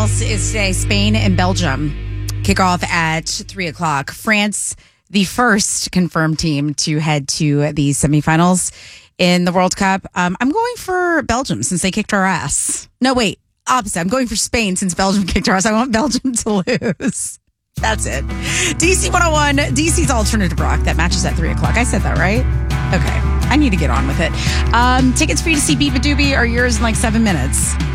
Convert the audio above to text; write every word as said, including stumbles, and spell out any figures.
semifinals is today. Spain and Belgium kick off at three o'clock. France, the first confirmed team to head to the semifinals in the World Cup. Um, I'm going for Belgium since they kicked our ass. No, wait, opposite. I'm going for Spain since Belgium kicked our ass. I want Belgium to lose. That's it. D C one oh one, D C's Alternative Rock. That matches at three o'clock. I said that, right? Okay. I need to get on with it. Um, tickets for you to see Beat the Doobie are yours in like seven minutes.